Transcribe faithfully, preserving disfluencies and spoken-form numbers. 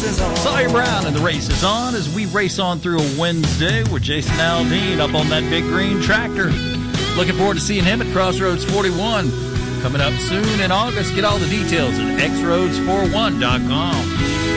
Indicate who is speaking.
Speaker 1: is on.
Speaker 2: Sawyer Brown and the race is on as we race on through a Wednesday with Jason Aldean up on that big green tractor. Looking forward to seeing him at Crossroads forty-one. Coming up soon in August. Get all the details at x roads forty-one dot com.